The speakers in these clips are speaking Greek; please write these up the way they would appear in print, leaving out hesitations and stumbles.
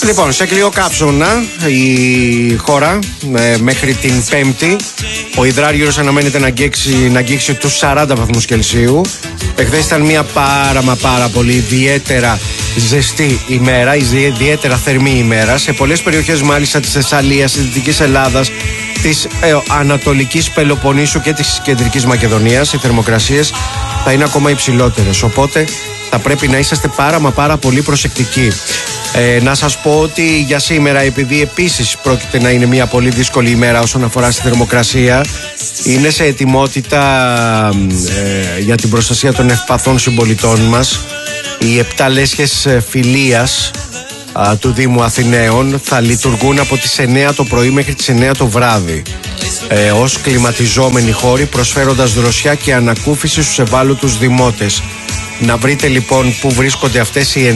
Λοιπόν, σε κλειοκάψωνα η χώρα μέχρι την Πέμπτη. Ο υδράργυρος αναμένεται να αγγίξει τους 40 βαθμούς Κελσίου. Εχθές ήταν μια πάρα πολύ ιδιαίτερα ζεστή ημέρα, ιδιαίτερα θερμή ημέρα. Σε πολλές περιοχές μάλιστα της Θεσσαλίας, της Δυτικής Ελλάδας, της Ανατολικής Πελοποννήσου και της Κεντρικής Μακεδονίας οι θερμοκρασίες θα είναι ακόμα υψηλότερες. Οπότε θα πρέπει να είσαστε πάρα πολύ προσεκτικοί. Να σας πω ότι για σήμερα, επειδή επίσης πρόκειται να είναι μια πολύ δύσκολη ημέρα όσον αφορά στη θερμοκρασία, είναι σε ετοιμότητα για την προστασία των ευπαθών συμπολιτών μας οι 7 λέσχες φιλίας του Δήμου Αθηναίων. Θα λειτουργούν από τις 9 το πρωί μέχρι τις 9 το βράδυ ως κλιματιζόμενοι χώροι, προσφέροντας δροσιά και ανακούφιση στους ευάλωτους δημότες. Να βρείτε λοιπόν που βρίσκονται αυτές οι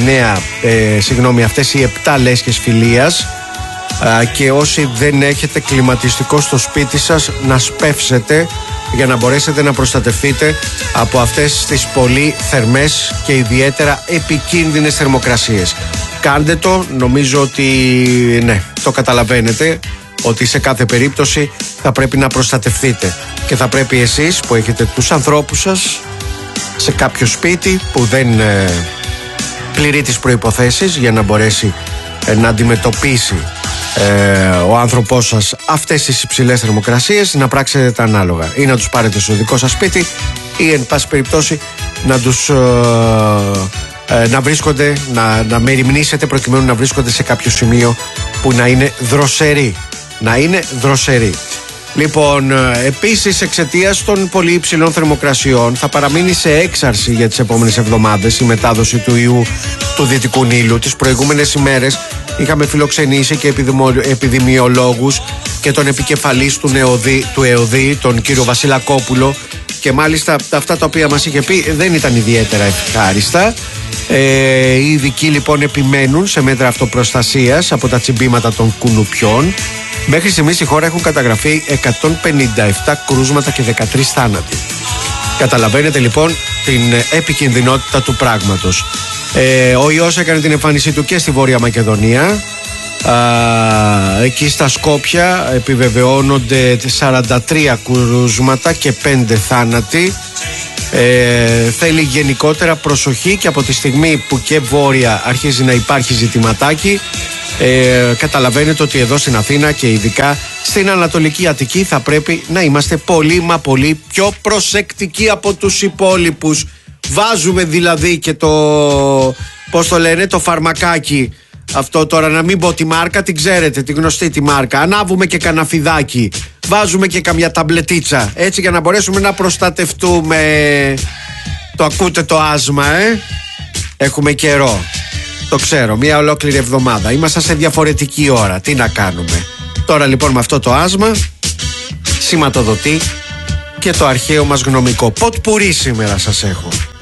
7 λέσχες φιλίας και όσοι δεν έχετε κλιματιστικό στο σπίτι σας να σπεύσετε για να μπορέσετε να προστατευτείτε από αυτές τις πολύ θερμές και ιδιαίτερα επικίνδυνες θερμοκρασίες. Κάντε το, νομίζω ότι ναι, το καταλαβαίνετε ότι σε κάθε περίπτωση θα πρέπει να προστατευτείτε και θα πρέπει εσείς που έχετε τους ανθρώπους σας σε κάποιο σπίτι που δεν πληρεί τις προϋποθέσεις για να μπορέσει να αντιμετωπίσει ο άνθρωπός σας αυτές τις υψηλές θερμοκρασίες, να πράξετε τα ανάλογα ή να τους πάρετε στο δικό σας σπίτι ή εν πάση περιπτώσει να τους να βρίσκονται, να μεριμνήσετε προκειμένου να βρίσκονται σε κάποιο σημείο που να είναι δροσεροί. Λοιπόν, επίσης εξαιτίας των πολύ υψηλών θερμοκρασιών θα παραμείνει σε έξαρση για τις επόμενες εβδομάδες η μετάδοση του ιού του Δυτικού Νείλου. Τις προηγούμενες ημέρες είχαμε φιλοξενήσει και επιδημιολόγους και τον επικεφαλής του ΕΟΔΗ, τον κύριο Βασιλακόπουλο, και μάλιστα αυτά τα οποία μας είχε πει δεν ήταν ιδιαίτερα ευχάριστα. Οι ειδικοί λοιπόν επιμένουν σε μέτρα αυτοπροστασίας από τα τσιμπήματα των κουνουπιών. Μέχρι στιγμής στη χώρα έχουν καταγραφεί 157 κρούσματα και 13 θάνατοι. Καταλαβαίνετε λοιπόν την επικινδυνότητα του πράγματος. Ο ιός έκανε την εμφάνισή του και στη Βόρεια Μακεδονία. Εκεί στα Σκόπια επιβεβαιώνονται 43 κρούσματα και 5 θάνατοι. Θέλει γενικότερα προσοχή και από τη στιγμή που και βόρεια αρχίζει να υπάρχει ζητηματάκι, καταλαβαίνετε ότι εδώ στην Αθήνα και ειδικά στην Ανατολική Αττική θα πρέπει να είμαστε πολύ πιο προσεκτικοί από τους υπόλοιπους. Βάζουμε δηλαδή και το, πώς το λένε, το φαρμακάκι αυτό, τώρα να μην πω τη μάρκα, την ξέρετε, τη γνωστή τη μάρκα. Ανάβουμε και κανένα φιδάκι, βάζουμε και καμιά ταμπλετίτσα, έτσι για να μπορέσουμε να προστατευτούμε. Το ακούτε το άσμα, έχουμε καιρό. Το ξέρω, μια ολόκληρη εβδομάδα. Είμαστε σε διαφορετική ώρα. Τι να κάνουμε. Τώρα λοιπόν με αυτό το άσμα σηματοδοτεί και το αρχαίο μας γνωμικό. Ποτ πουρί σήμερα σας έχω.